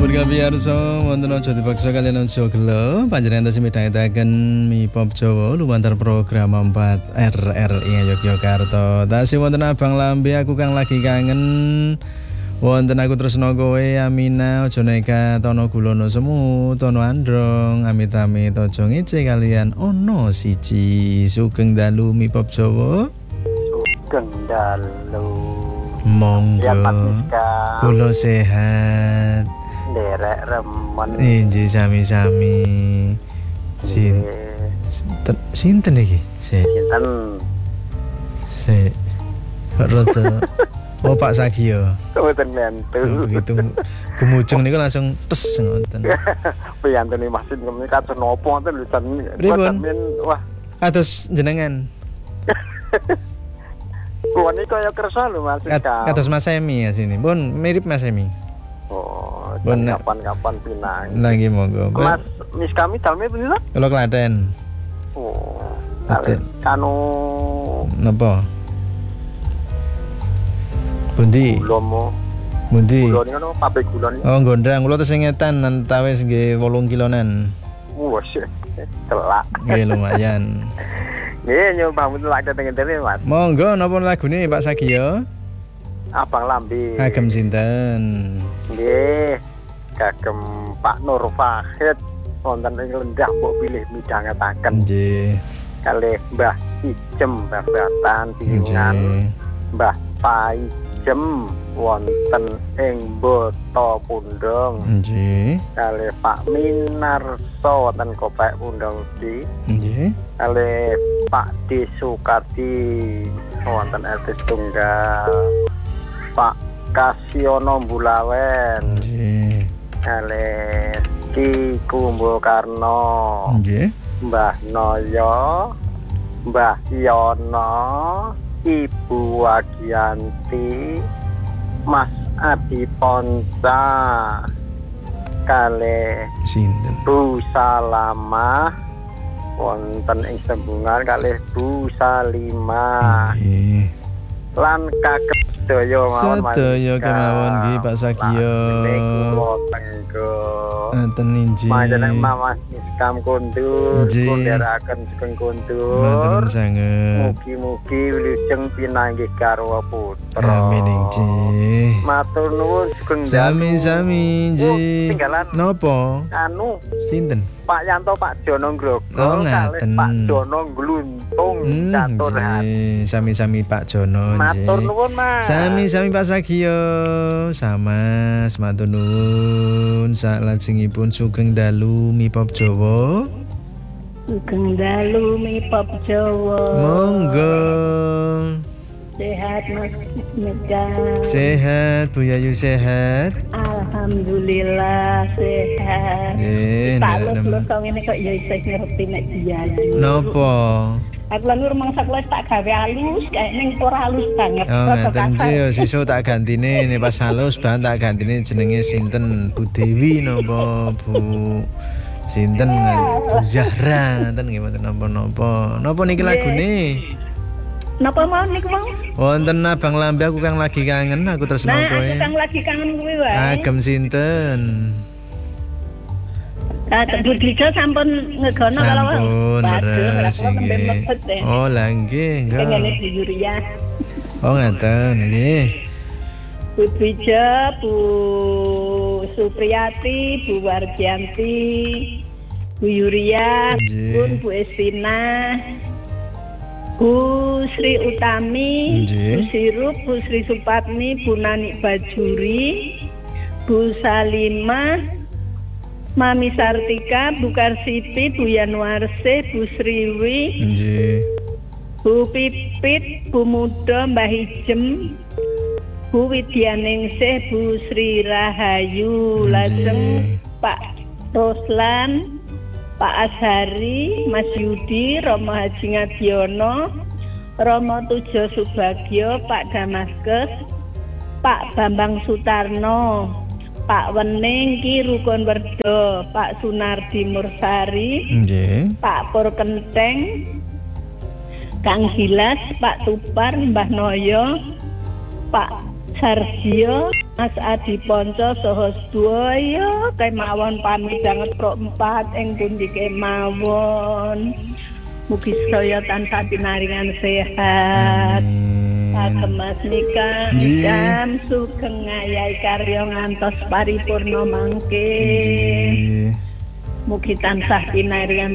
Berkabiarso wonten aja dipaksa kalian aja gelo panjenengan tasih midhangetaken Mi Pop Jawa lumantar program 4 RRI Yogyakarta. Tasih wonten Abang Lambe aku kang lagi kangen. Wonten aku tresno kowe Amina aja nekat ana gulono semu tono androng amit-amit aja ngece kalian ono siji sugeng dalu Mi Pop Jawa. Sugeng dalu. Monggo. Kula sehat. Derek remen. Inji sami-sami. Sinten iki? Sinten? Kok rada oh Pak Sagio. Mboten mentu. Begitu kumujeng niku langsung tes ngoten. Piyantune masin kene kados napa ngoten lho Pripun? Wah, kados jenengan. Kuwi niku kaya kersa lho Mas. Kados Mas Emi ya sini. Pun mirip Mas Emi. Oh, Bon, kapan-kapan pinang. Lagi monggo. Mas Mis kami daleme pinten? Kalau Klaten. Oh. Betul. Kanu napa? Bundi. Gulomo. Bundi. Gulone ngono pabrik gulone. Oh, gondrang. Kula tesih ngetan antawis nggih 8 kilonan. Wes. Telak. Nggih lumayan. Nggih nyoba telak keteng-keteng Mas. Monggo napa lagune Pak Sagio? Abang Lambe. Kagem sinten? Nggih. Kagem Pak Nur Fahid wonten ing Lendah mbok pilih midhangetaken. Nggih. Kalih Mbah Ijem Babatan Piungan. Mbah Paijem wonten ing Boto Pundong. Nggih. Kalih Pak Minarso wonten Kopek Pundong di. Nggih. Kalih Pak Desukati wonten RT Tunggal. Pak Kasiono Bulawen. Nggih. Kalih Ki Kumbo Karno. Nggih. Mbah Noyo, Mbah Yono, Ibu Wagianti, Mas Adi Ponca, kalih Sinten? Bu Salamah wonten ing Sembungan kalih Bu Salimah. Nggih. Lan kagem sedaya mawon Sedaya kemawon nggih Pak Sagio. Enten inji. Panjenengan Mas Iskam Kundur, kundharaken sugeng kundur. Matur sanget. Mugi-mugi wilujeng pinanggih garwa putra. Amin inji. Matur nuwun sugeng Sami-sami inji. Tinggalan Napa? Anu Sinten? Pak Yanto Pak Jono Grogo Oh, kalih ngaten. Pak Jono Gluntung catur hati. Sami-sami Pak Jono nggih. Matur nuwun Mas. Sami-sami Pak Sagio. Sama matur nuwun. Salajengipun sugeng dalu Mi Pop Jawa. Sugeng dalu Mi Pop Jawa. Monggo. Sehat Mas Mega. Sehat Bu Yayu sehat. Alhamdulillah sehat. Nggih. Kalau kau ini kok ya isih ngerti nek dia. Napa? Aku lan rumangsa kula tak gawe halus, kayak ning ora halus banget. Oh, ngaten yo sesuk tak gantine nek pas halus ban tak gantine jenenge sinten Bu Dewi napa Bu sinten Bu Zahra ngoten nggih mboten napa-napa. Napa niki lagune? Napa mau niku mau? Wonten Abang Lambe aku kang lagi kangen aku tresno kowe. Nah, aku kang lagi kangen kuwi wae. Agem sinten? Budija sampun ngegono kalau sampun leres nggih. Oh, lah nggih, nggih. Ngene Bu Yuria. Oh, ngaten nggih. Budija, Bu Supriyati, Bu Wargianti, Bu Yuria, Bu Estina, Bu Sri Utami, Bu Sirup, Bu Sri Supatni, Bu Nani Bajuri, Bu Salimah, Mami Sartika, Bu Karsipi, Bu Yanuarse, Bu Sriwi, Bu Pipit, Bu Muda, Mbah Ijem, Bu Widyaningsih, Bu Sri Rahayu, lajeng Pak Roslan, Pak Ashari, Mas Yudi, Romo Haji Ngadiono, Romo Tujo Subagio, Pak Damaskes, Pak Bambang Sutarno, Pak Wening Ki Rukun Werdo, Pak Sunardi Mursari, Pak Pur Kenteng, Kang Gilas, Pak Tupar, Mbah Noyo, Pak Sardio, Mas Adi Ponco saha sedaya kemawon pamit sanget pro 4 ing pundi kemawon. Mugi sedaya tansah pinaringan sehat. Kagem Mas Nika, jam sugeng ngayahi karya ngantos paripurna mangke. Mugi tansah pinaringan